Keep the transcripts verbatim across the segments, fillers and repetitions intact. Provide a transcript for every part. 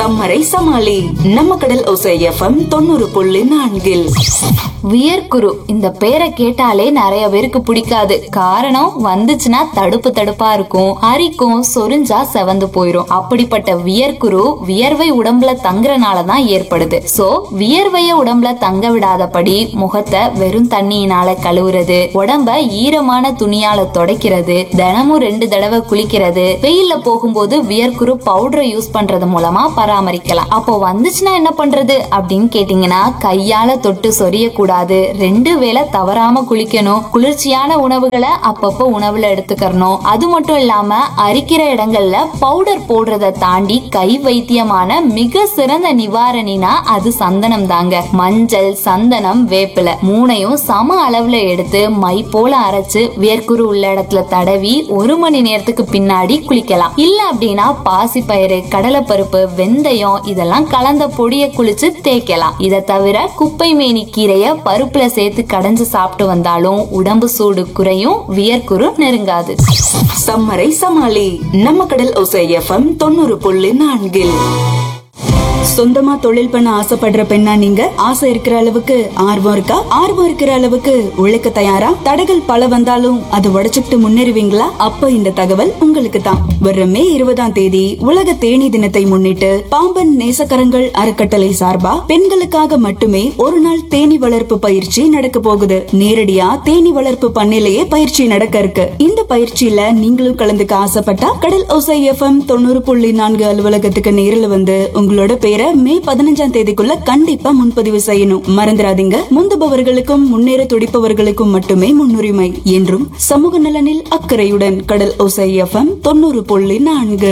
சம்மரை சமாளி நம்ம கடல் ஓசை எஃப்எம் தொண்ணூறு புள்ளி நான்கில். வியர்க்குரு இந்த பேரை கேட்டாலே நிறைய பேருக்கு பிடிக்காது. காரணம் வந்துச்சுன்னா தடுப்பு தடுப்பா இருக்கும், அரிக்கும், சொரிஞ்சா செவந்து போயிரும். அப்படிப்பட்ட வியர்க்குரு வியர்வை உடம்புல தங்குறனாலதான் ஏற்படுது. சோ வியர்வைய உடம்புல தங்க விடாதபடி முகத்தை வெறும் தண்ணியினால கழுவுறது, உடம்ப ஈரமான துணியால துடைக்கிறது, தினமும் ரெண்டு தடவை குளிக்கிறது, வெயில்ல போகும்போது வியர்க்குரு பவுடரை யூஸ் பண்றது மூலமா பராமரிக்கலாம். அப்போ வந்துச்சுன்னா என்ன பண்றது அப்படின்னு கேட்டீங்கன்னா, கையால தொட்டு சொரிய கூடாது, ரெண்டு வேளை தவறாம குளிக்கணும், குளிர்ச்சியான உணவுகளை அப்பப்போ உணவுல எடுத்துக்கணும். அது மட்டும் இல்லாம அரிக்கிற இடங்கள்ல பவுடர் போடுறத தாண்டி கை வைத்தியமான மிக சிறந்த நிவாரணினா அது சந்தனம் தாங்க. மஞ்சள், சந்தனம், வேப்பிலை மூணையும் சம அளவுல எடுத்து மை போல அரைச்சு வியர்க்குரு உள்ள இடத்துல தடவி ஒரு மணி நேரத்துக்கு பின்னாடி குளிக்கலாம். இல்ல அப்படின்னா பாசி பயிறு, கடலைப்பருப்பு, வெந்தயம் இதெல்லாம் கலந்த பொடிய குளிச்சு தேய்க்கலாம். இதை தவிர குப்பை மேனி கீரைய பருப்புல சேர்த்து கடைஞ்சு சாப்பிட்டு வந்தாலும் உடம்பு சூடு குறையும், வியர்க்குரு நெருங்காது. சம்மரை சமாளி நம்ம கடல் ஓசை எஃப்எம் தொண்ணூறு புள்ளி நான்கில். சொந்தமா தொழில் பண்ண ஆசைப்படுற பெண்ணா நீங்க? ஆசை இருக்கிற அளவுக்கு ஆர்வம் இருக்கா? ஆர்வம் இருக்கிற அளவுக்கு உழைக்க தயாரா? தடைகள் பல வந்தாலும் அதை உடைச்சுட்டு முன்னேறுவீங்களா? அப்ப இந்த தகவல் உங்களுக்கு தான். வர்ற மே இருபதாம் தேதி உலக தேனி தினத்தை முன்னிட்டு பாம்பன் நேசக்கரங்கள் அறக்கட்டளை சார்பா பெண்களுக்காக மட்டுமே ஒரு நாள் தேனி வளர்ப்பு பயிற்சி நடக்க போகுது. நேரடியா தேனி வளர்ப்பு பண்ணையிலேயே பயிற்சி நடக்க இருக்கு. இந்த பயிற்சியில நீங்களும் கலந்துக்க ஆசைப்பட்டா கடல் ஓசை எஃப்எம் தொண்ணூறு புள்ளி நான்கு அலுவலகத்துக்கு நேரில் வந்து உங்களோட பேரை மே பதினஞ்சாம் தேதிக்குள்ள கண்டிப்பா முன்பதிவு செய்யணும். மறந்துடாதீங்க. முந்துபவர்களுக்கும் முன்னேற துடிப்பவர்களுக்கும் மட்டுமே முன்னுரிமை. என்றும் சமூக நலனில் அக்கறையுடன் கடல் ஓசை எஃப்எம் தொண்ணூறு புள்ளி நான்கு.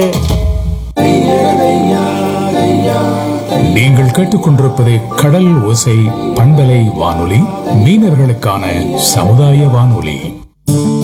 நீங்கள் கேட்டுக்கொண்டிருப்பது கடல் ஓசை பண்பலை வானொலி, மீனவர்களுக்கான சமுதாய வானொலி.